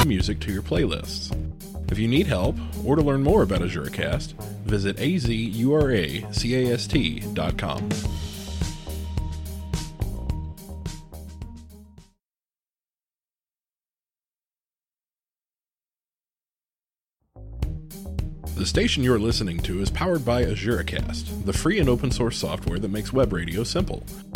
new music to your playlists. If you need help, or to learn more about AzuraCast, visit azuracast.com. The station you're listening to is powered by AzuraCast, the free and open source software that makes web radio simple.